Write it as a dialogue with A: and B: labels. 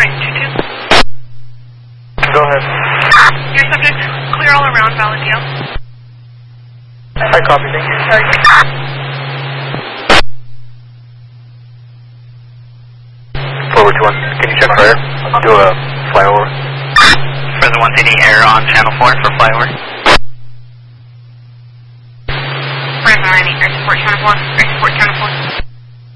A: Frank 22.
B: Go ahead.
A: Your subject, clear all around Valadeo.
B: I copy, thank you. Forward to 1, can you check for air? Do a flyover.
C: Further 1, any air on channel 4 for flyover?
A: Further 9, air support channel 4, air support channel 4.